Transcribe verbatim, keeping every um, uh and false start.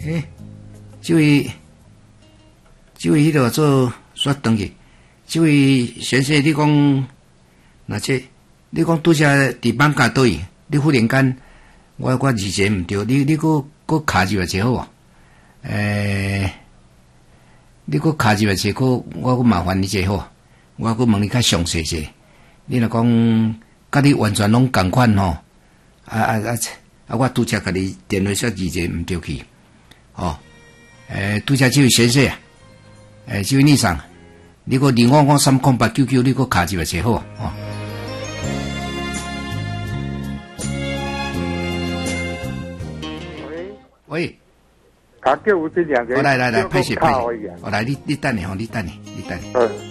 诶，这位，这位迄个做说登记，这位先生，你讲，那这，你讲拄则伫放假倒去，你忽然间，我我字写毋对，你你搁搁卡住一好啊？诶，你搁卡住一下，搁我搁麻烦你一好，我搁问你较详细些。你若讲，甲你完全拢共款吼，啊啊啊！啊，我拄则甲你电话说字写毋对去，哦，诶，拄则这位先生啊，诶，这位女生，你搁二五五三空八九九，你搁卡住一下好啊？哦。喂。喂。 他叫有这两个， 我来来来，拍摄拍摄，我来，你你等下吼，你等下，你等下。